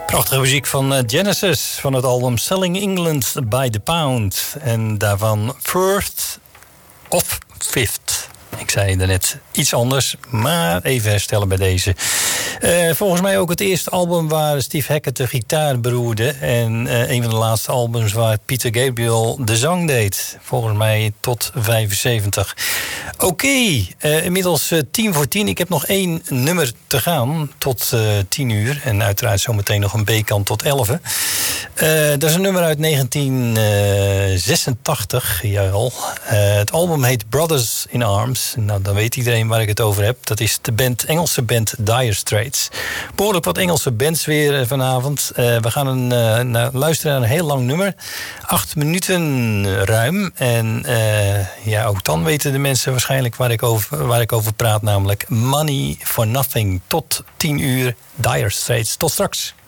Prachtige muziek van Genesis van het album Selling England by the Pound. En daarvan First of Fifth. Ik zei daarnet iets anders, maar even herstellen bij deze. Volgens mij ook het eerste album waar Steve Hackett de gitaar beroerde. En een van de laatste albums waar Peter Gabriel de zang deed. Volgens mij tot 75. Oké, inmiddels 10:10. Ik heb nog 1 nummer te gaan tot 10 uur. En uiteraard zometeen nog een B-kant tot 11. Dat is een nummer uit 1986. Jawel. Het album heet Brothers in Arms. Nou, dan weet iedereen waar ik het over heb. Dat is de Engelse band Dire Straits. Behoorlijk wat Engelse bands weer vanavond. We gaan luisteren naar een heel lang nummer. 8 minuten ruim. En ook dan weten de mensen waarschijnlijk waar ik over praat. Namelijk Money for Nothing. Tot 10 uur Dire Straits. Tot straks.